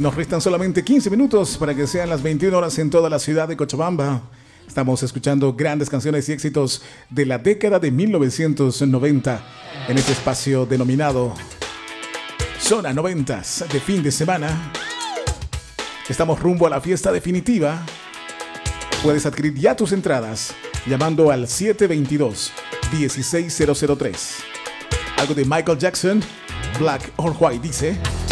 Nos restan solamente 15 minutos para que sean las 21 horas en toda la ciudad de Cochabamba. Estamos escuchando grandes canciones y éxitos de la década de 1990 en este espacio denominado Zona 90s de fin de semana. Estamos rumbo a la fiesta definitiva. Puedes adquirir ya tus entradas llamando al 722-16003. Algo de Michael Jackson, Black or White dice...